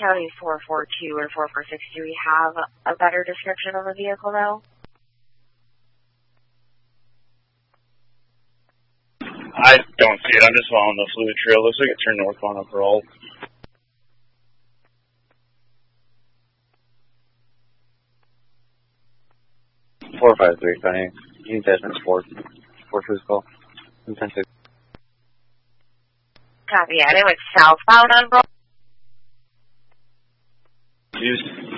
County 442 or 446, do we have a better description of the vehicle, though? I don't see it. I'm just following the fluid trail. Looks like it turned northbound up Roll. 453, County. You need Desmond 4 who's call. 10-6. Copy. Yeah, they went southbound on Roll. Use